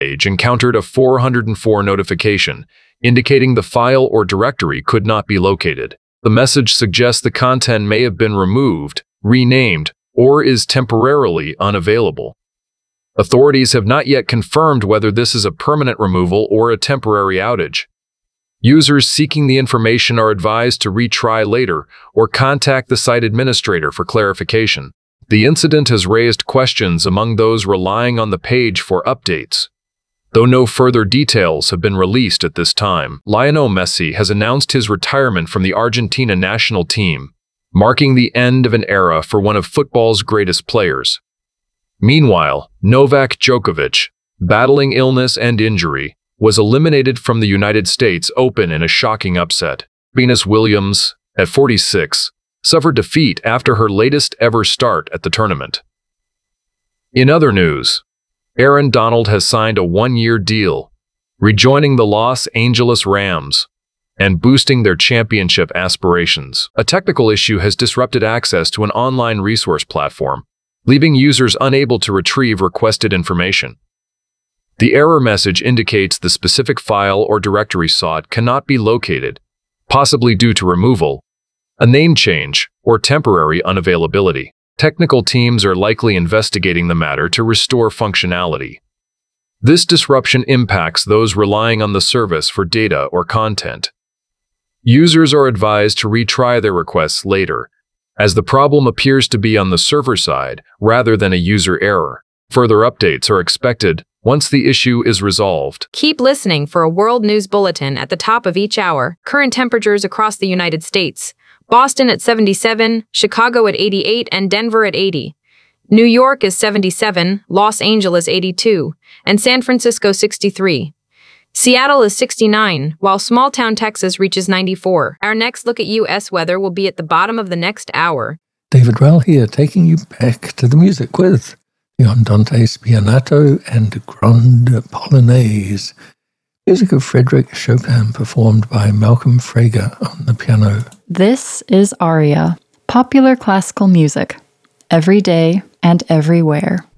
page encountered a 404 notification, indicating the file or directory could not be located. The message suggests the content may have been removed, renamed, or is temporarily unavailable. Authorities have not yet confirmed whether this is a permanent removal or a temporary outage. Users seeking the information are advised to retry later or contact the site administrator for clarification. The incident has raised questions among those relying on the page for updates. Though no further details have been released at this time, Lionel Messi has announced his retirement from the Argentina national team, marking the end of an era for one of football's greatest players. Meanwhile, Novak Djokovic, battling illness and injury, was eliminated from the United States Open in a shocking upset. Venus Williams, at 46, suffered defeat after her latest ever start at the tournament. In other news, Aaron Donald has signed a one-year deal, rejoining the Los Angeles Rams and boosting their championship aspirations. A technical issue has disrupted access to an online resource platform, leaving users unable to retrieve requested information. The error message indicates the specific file or directory sought cannot be located, possibly due to removal, a name change, or temporary unavailability. Technical teams are likely investigating the matter to restore functionality. This disruption impacts those relying on the service for data or content. Users are advised to retry their requests later, as the problem appears to be on the server side rather than a user error. Further updates are expected once the issue is resolved. Keep listening for a world news bulletin at the top of each hour. Current temperatures across the United States. Boston at 77, Chicago at 88, and Denver at 80. New York is 77, Los Angeles 82, and San Francisco 63. Seattle is 69, while small-town Texas reaches 94. Our next look at U.S. weather will be at the bottom of the next hour. David Rell here, taking you back to the music with the Andante Spianato and Grande Polonaise, music of Frédéric Chopin performed by Malcolm Frager on the piano. This is Aria, popular classical music, every day and everywhere.